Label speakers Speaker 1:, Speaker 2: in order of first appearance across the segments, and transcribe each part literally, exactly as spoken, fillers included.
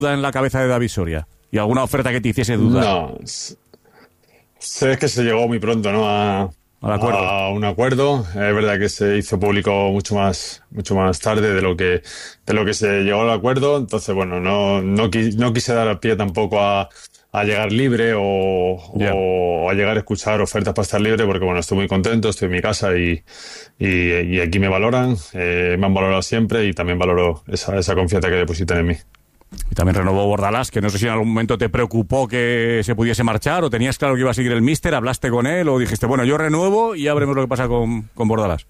Speaker 1: en la cabeza de David Soria? ¿Y alguna oferta que te hiciese dudar?
Speaker 2: No, sé que se llegó muy pronto, ¿no? A,
Speaker 1: Al acuerdo.
Speaker 2: a un acuerdo. Es verdad que se hizo público mucho más, mucho más tarde de lo que, de lo que se llegó al acuerdo. Entonces, bueno, no, no, qui, no quise dar al pie tampoco a, a llegar libre o, yeah. o a llegar a escuchar ofertas para estar libre, porque bueno, estoy muy contento, estoy en mi casa y, y, y aquí me valoran, eh, me han valorado siempre y también valoro esa, esa confianza que depositan en mí.
Speaker 1: Y también renovó Bordalás, que no sé si en algún momento te preocupó que se pudiese marchar, o tenías claro que iba a seguir el míster, hablaste con él, o dijiste, bueno, yo renuevo y ya veremos lo que pasa con, con Bordalás.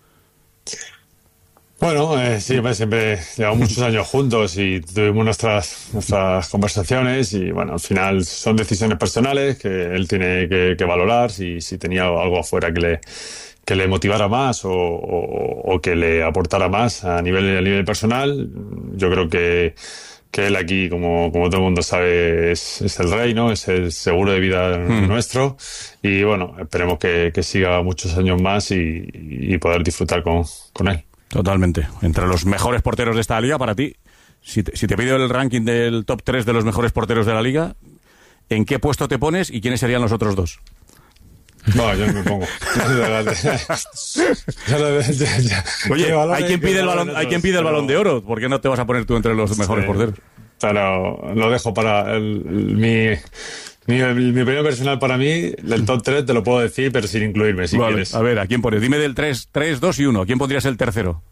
Speaker 2: Bueno, eh, sí, siempre llevamos muchos años juntos y tuvimos nuestras, nuestras conversaciones y bueno, al final son decisiones personales que él tiene que, que valorar, si, si tenía algo afuera que le, que le motivara más o, o, o que le aportara más a nivel, a nivel personal. Yo creo que que él aquí, como, como todo el mundo sabe, es, es el rey, ¿no? Es el seguro de vida mm. nuestro. Y bueno, esperemos que, que siga muchos años más y, y poder disfrutar con, con él.
Speaker 1: Totalmente. Entre los mejores porteros de esta liga, para ti, si te, si te pido el ranking del top tres de los mejores porteros de la liga, ¿en qué puesto te pones y quiénes serían los otros dos?
Speaker 2: No, yo no me pongo.
Speaker 1: Oye, hay quien pide el balón, hay quien pide el balón de oro. ¿Por qué no te vas a poner tú entre los mejores sí, porteros?
Speaker 2: Pero lo dejo para el, el, mi, mi, mi opinión personal. Para mí, el top tres te lo puedo decir, pero sin incluirme, si
Speaker 1: vale,
Speaker 2: quieres.
Speaker 1: A ver, ¿a quién pones? Dime del tres, tres, dos y uno. ¿A quién pondrías el tercero?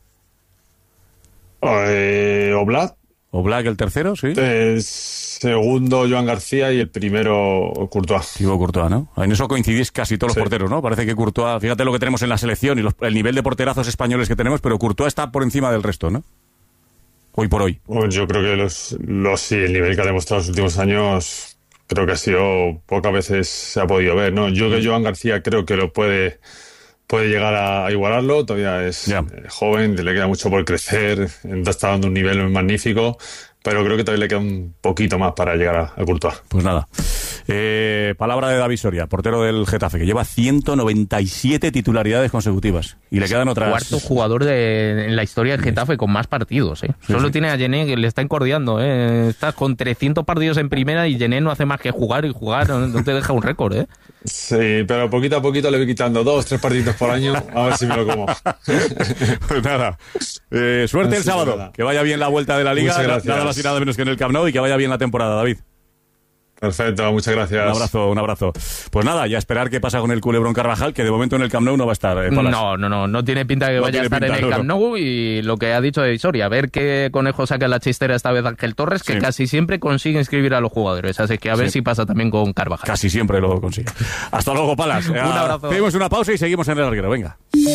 Speaker 2: Eh, Oblak.
Speaker 1: Oblak el tercero, sí.
Speaker 2: Eh, segundo, Joan García, y el primero, Courtois.
Speaker 1: Thibaut Courtois, ¿no? En eso coincidís casi todos
Speaker 2: sí.
Speaker 1: los porteros, ¿no? Parece que Courtois, fíjate lo que tenemos en la selección y los, el nivel de porterazos españoles que tenemos, pero Courtois está por encima del resto, ¿no? Hoy por hoy.
Speaker 2: Bueno, yo creo que los, los sí, el nivel que ha demostrado en los últimos años, creo que ha sido, pocas veces se ha podido ver, ¿no? Yo que Joan García creo que lo puede... puede llegar a igualarlo, todavía es yeah. eh, joven, le queda mucho por crecer, está dando un nivel magnífico, pero creo que todavía le queda un poquito más para llegar a, a Courtois.
Speaker 1: Pues nada, eh, palabra de David Soria, portero del Getafe, que lleva ciento noventa y siete titularidades consecutivas, y le quedan otras...
Speaker 3: Cuarto jugador de, en la historia del Getafe con más partidos, ¿eh? Sí, Solo sí. tiene a Gené, que le está encordeando, ¿eh? Está con trescientos partidos en primera y Gené no hace más que jugar y jugar, no, no te deja un récord, ¿eh?
Speaker 2: Sí, pero poquito a poquito le voy quitando dos, tres partidos por año, a ver si me lo como.
Speaker 1: Pues nada, eh, suerte el sábado, nada. Que vaya bien la vuelta de la Liga, nada más y nada menos que en el Camp Nou, y que vaya bien la temporada, David.
Speaker 2: Perfecto, muchas gracias.
Speaker 1: Un abrazo, un abrazo. Pues nada, ya esperar qué pasa con el Culebrón Carvajal, que de momento en el Camp Nou no va a estar. Eh,
Speaker 3: no, no, no, no tiene pinta de que no vaya a estar pinta, en el no, Camp Nou, y lo que ha dicho de Soria, a ver qué conejo saca la chistera esta vez Ángel Torres, que sí. casi siempre consigue inscribir a los jugadores, así que a ver sí. si pasa también con Carvajal.
Speaker 1: Casi siempre lo consigue. Hasta luego, Palas.
Speaker 3: Un abrazo.
Speaker 1: Pedimos una pausa y seguimos en el larguero, venga.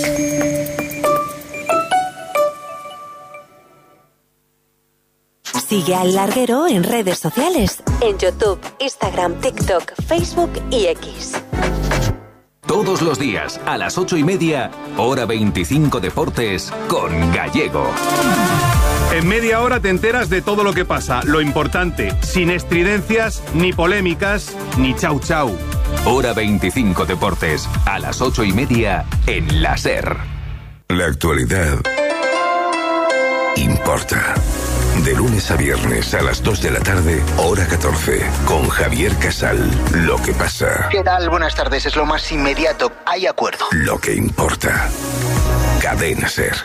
Speaker 4: Sigue al Larguero en redes sociales, en YouTube, Instagram, TikTok, Facebook y X.
Speaker 5: Todos los días, a las ocho y media, hora veinticinco Deportes, con Gallego.
Speaker 6: En media hora te enteras de todo lo que pasa, lo importante, sin estridencias, ni polémicas, ni chau chau.
Speaker 5: Hora veinticinco Deportes, a las ocho y media, en la SER.
Speaker 7: La actualidad importa. De lunes a viernes a las dos de la tarde, hora catorce, con Javier Casal. Lo que pasa.
Speaker 8: ¿Qué tal? Buenas tardes, es lo más inmediato. Hay acuerdo.
Speaker 7: Lo que importa. Cadena SER.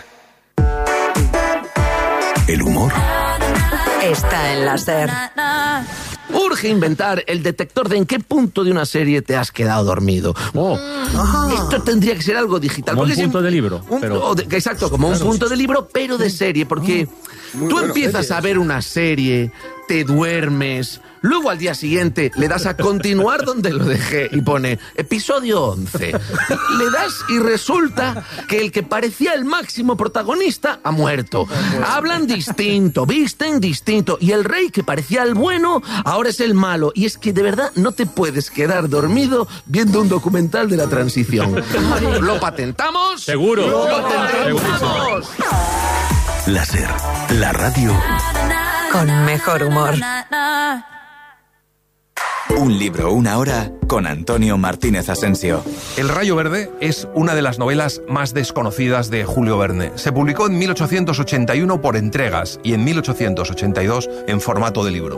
Speaker 7: El humor
Speaker 4: está en la SER.
Speaker 9: Urge inventar el detector de en qué punto de una serie te has quedado dormido. Oh. Esto tendría que ser algo digital.
Speaker 3: Como un punto de libro.
Speaker 9: Un,
Speaker 3: pero...
Speaker 9: de, exacto, como claro. un punto de libro, pero de serie, porque Muy tú bueno, empiezas series. a ver una serie, te duermes, luego al día siguiente le das a continuar donde lo dejé y pone episodio once. Le das y resulta que el que parecía el máximo protagonista ha muerto. Hablan distinto, visten distinto, y el rey que parecía el bueno ahora es el malo. Y es que de verdad no te puedes quedar dormido viendo un documental de la transición. ¿Lo patentamos?
Speaker 1: Seguro.
Speaker 9: ¡Lo patentamos!
Speaker 7: La SER, la radio
Speaker 4: con mejor humor.
Speaker 10: Un libro, una hora, con Antonio Martínez Asensio.
Speaker 11: El Rayo Verde es una de las novelas más desconocidas de Julio Verne. Se publicó en mil ochocientos ochenta y uno por entregas y en mil ochocientos ochenta y dos en formato de libro.